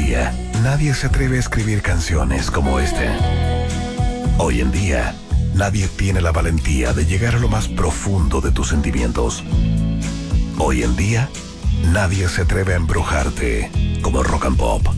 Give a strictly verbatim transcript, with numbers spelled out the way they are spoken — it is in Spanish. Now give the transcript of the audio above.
día, nadie se atreve a escribir canciones como esta. Hoy en día, nadie tiene la valentía de llegar a lo más profundo de tus sentimientos. Hoy en día, nadie se atreve a embrujarte como Rock and Pop.